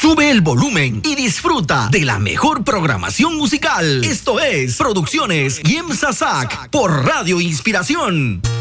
Sube el volumen y disfruta de la mejor programación musical. Esto es Producciones Yem Sasak por Radio Inspiración.